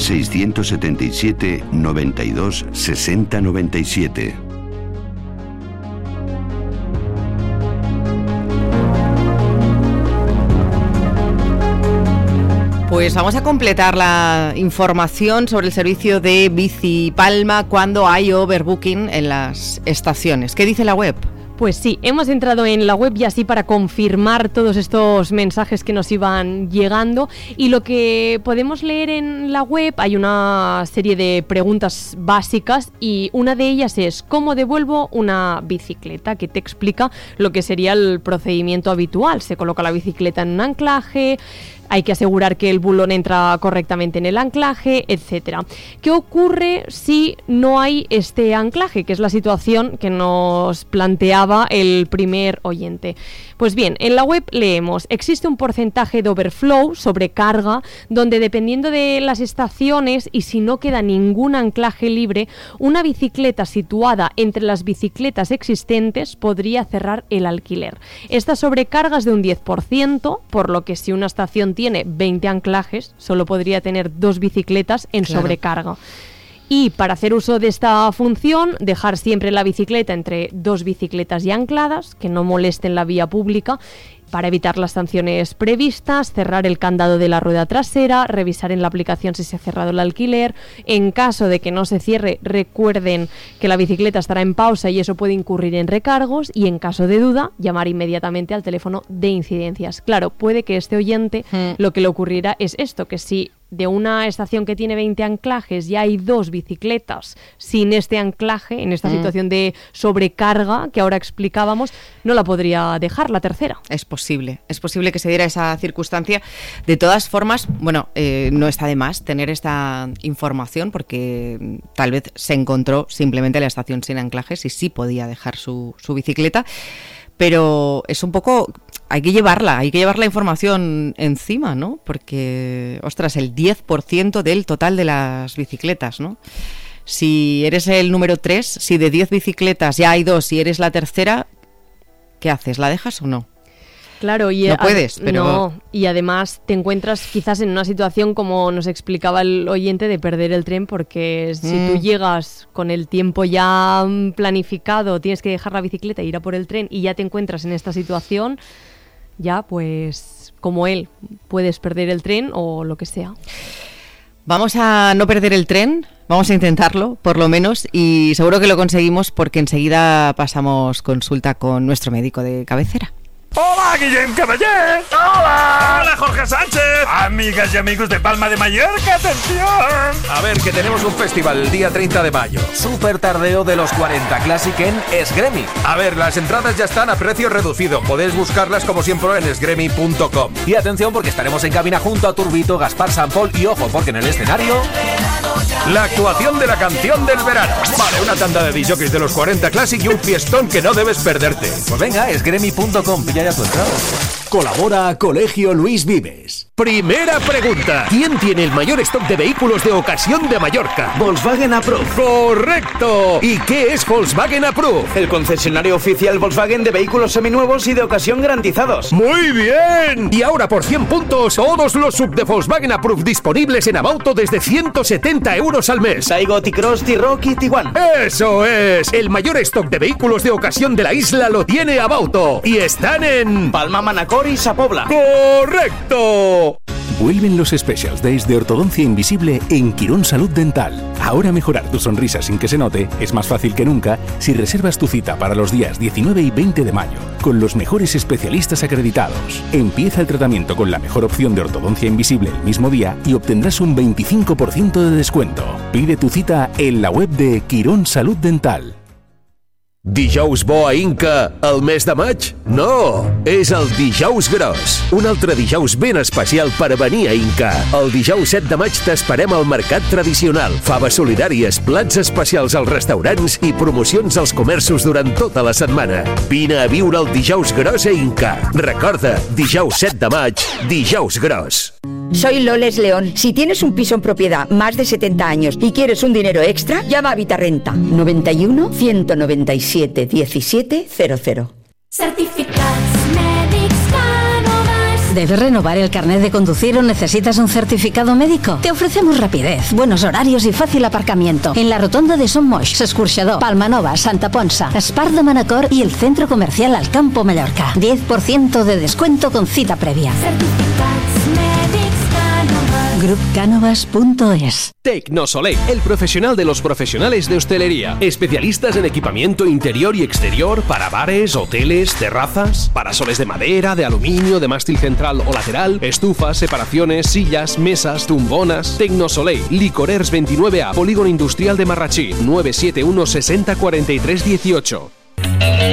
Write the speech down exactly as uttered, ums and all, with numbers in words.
seiscientos setenta y siete, noventa y dos, sesenta, noventa y siete. Pues vamos a completar la información sobre el servicio de Bici Palma cuando hay overbooking en las estaciones. ¿Qué dice la web? Pues sí, hemos entrado en la web y así para confirmar todos estos mensajes que nos iban llegando, y lo que podemos leer en la web, hay una serie de preguntas básicas y una de ellas es ¿cómo devuelvo una bicicleta? Que te explica lo que sería el procedimiento habitual. Se coloca la bicicleta en un anclaje, hay que asegurar que el bulón entra correctamente en el anclaje, etcétera. ¿Qué ocurre si no hay este anclaje? Que es la situación que nos planteaba el primer oyente. Pues bien, en la web leemos, existe un porcentaje de overflow, sobrecarga, donde dependiendo de las estaciones y si no queda ningún anclaje libre, una bicicleta situada entre las bicicletas existentes podría cerrar el alquiler. Esta sobrecarga es de un diez por ciento, por lo que si una estación tiene veinte anclajes, solo podría tener dos bicicletas en claro. sobrecarga. Y para hacer uso de esta función, dejar siempre la bicicleta entre dos bicicletas ya ancladas, que no molesten la vía pública, para evitar las sanciones previstas, cerrar el candado de la rueda trasera, revisar en la aplicación si se ha cerrado el alquiler. En caso de que no se cierre, recuerden que la bicicleta estará en pausa y eso puede incurrir en recargos, y en caso de duda, llamar inmediatamente al teléfono de incidencias. Claro, puede que este oyente mm. lo que le ocurrirá es esto, que si de una estación que tiene veinte anclajes ya hay dos bicicletas sin este anclaje, en esta mm. situación de sobrecarga que ahora explicábamos, no la podría dejar la tercera. Es posible, es posible que se diera esa circunstancia. De todas formas, bueno, eh, no está de más tener esta información porque tal vez se encontró simplemente la estación sin anclajes y sí podía dejar su, su bicicleta. Pero es un poco, hay que llevarla, hay que llevar la información encima, ¿no? Porque, ostras, el diez por ciento del total de las bicicletas, ¿no? Si eres el número tres, si de diez bicicletas ya hay dos y eres la tercera, ¿qué haces? ¿La dejas o no? Claro, y no puedes, pero... no, y además te encuentras quizás en una situación como nos explicaba el oyente de perder el tren, porque si mm. tú llegas con el tiempo ya planificado, tienes que dejar la bicicleta e ir a por el tren y ya te encuentras en esta situación, ya pues como él puedes perder el tren o lo que sea. Vamos a no perder el tren, vamos a intentarlo por lo menos, y seguro que lo conseguimos porque enseguida pasamos consulta con nuestro médico de cabecera. ¡Hola, Guillem Caballé! ¡Hola! ¡Hola, Jorge Sánchez! Amigas y amigos de Palma de Mallorca, ¡atención! A ver, que tenemos un festival el día treinta de mayo. Super tardeo de los cuarenta Classic en Esgremi. A ver, las entradas ya están a precio reducido. Podéis buscarlas como siempre en esgremi punto com. Y atención porque estaremos en cabina junto a Turbito, Gaspar Sampol y ojo, porque en el escenario... la actuación de la canción del verano. Vale, una tanda de disjockeys de los cuarenta Classic y un fiestón que no debes perderte. Pues venga, esgremi punto com, pilla ya tu entrada. Colabora Colegio Luis Vives. Primera pregunta. ¿Quién tiene el mayor stock de vehículos de ocasión de Mallorca? Volkswagen Approved. ¡Correcto! ¿Y qué es Volkswagen Approved? El concesionario oficial Volkswagen de vehículos seminuevos y de ocasión garantizados. ¡Muy bien! Y ahora por cien puntos, todos los sub de Volkswagen Approved disponibles en Abauto desde ciento setenta euros al mes. Taigo, T-Cross, T-Rock y Tiguan. ¡Eso es! El mayor stock de vehículos de ocasión de la isla lo tiene Abauto. Y están en... Palma, Manacor y Sapobla. ¡Correcto! Vuelven los Specials Days de Ortodoncia Invisible en Quirón Salud Dental. Ahora mejorar tu sonrisa sin que se note es más fácil que nunca si reservas tu cita para los días diecinueve y veinte de mayo con los mejores especialistas acreditados. Empieza el tratamiento con la mejor opción de ortodoncia invisible el mismo día y obtendrás un veinticinco por ciento de descuento. Pide tu cita en la web de Quirón Salud Dental. Dijous bo a Inca el mes de maig? No, és el dijous gros. Un altre dijous ben especial per a venir a Inca. El dijous set de maig t'esperem al mercat tradicional. Faves solidàries, plats especials als restaurants i promocions als comerços durant tota la setmana. Vine a viure el dijous gros a Inca. Recorda, dijous set de maig, dijous gros. Soy Loles León. Si tienes un piso en propiedad más de setenta años y quieres un dinero extra, llama a Vitarrenta. noventa y uno, ciento noventa y siete, diecisiete, cero cero. Certificats mèdics Canovas. ¿Debes renovar el carnet de conducir o necesitas un certificado médico? Te ofrecemos rapidez, buenos horarios y fácil aparcamiento en la rotonda de Son Moix, S'Escorxador, Palmanova, Santa Ponsa, Espart de Manacor y el centro comercial Alcampo Mallorca. diez por ciento de descuento con cita previa. grup cánovas punto es. Tecnosoleil, el profesional de los profesionales de hostelería. Especialistas en equipamiento interior y exterior para bares, hoteles, terrazas, parasoles de madera, de aluminio, de mástil central o lateral, estufas, separaciones, sillas, mesas, tumbonas. Tecnosoleil, Licorers veintinueve A, Polígono Industrial de Marratxí, nueve siete uno sesenta cuarenta y tres dieciocho.